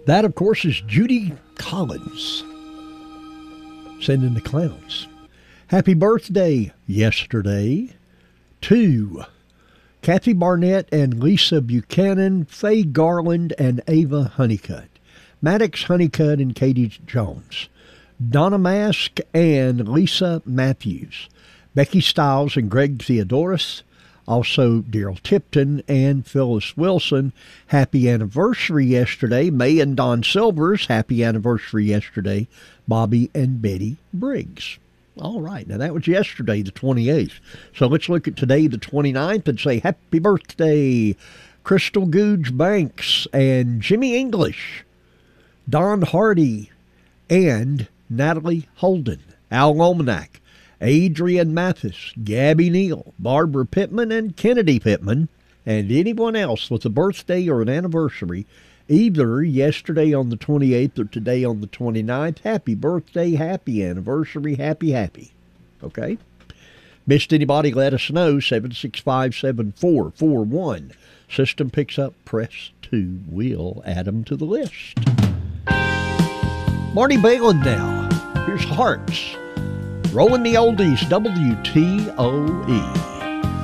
That, of course, is Judy Collins sending the clowns. Happy birthday yesterday to Kathy Barnett and Lisa Buchanan, Faye Garland and Ava Honeycutt, Maddox Honeycutt and Katie Jones, Donna Mask and Lisa Matthews, Becky Stiles and Greg Theodoris, also Daryl Tipton and Phyllis Wilson. Happy anniversary yesterday. May and Don Silvers, happy anniversary yesterday. Bobby and Betty Briggs. All right, now that was yesterday, the 28th. So let's look at today, the 29th, and say happy birthday, Crystal Googe Banks and Jimmy English, Don Hardy and Natalie Holden, Al Lomanak, Adrian Mathis, Gabby Neal, Barbara Pittman, and Kennedy Pittman, and anyone else with a birthday or an anniversary, either yesterday on the 28th or today on the 29th. Happy birthday, happy anniversary, happy. Okay? Missed anybody, let us know, 765-7441. System picks up, press 2. We'll add them to the list. Marty Balin now. Here's Hearts. Rolling the oldies, WTOE.